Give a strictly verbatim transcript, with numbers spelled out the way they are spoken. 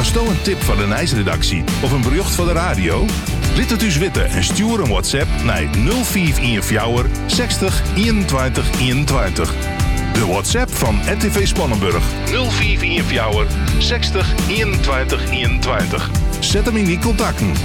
Hast u een tip van de Nijsredactie of een bericht van de radio? Laat het us weten en stuur een WhatsApp naar nul vijf een vier zestig eenentwintig eenentwintig. De WhatsApp van R T V Spannenburg nul vijf een vier zestig eenentwintig eenentwintig. Zet hem in die contacten.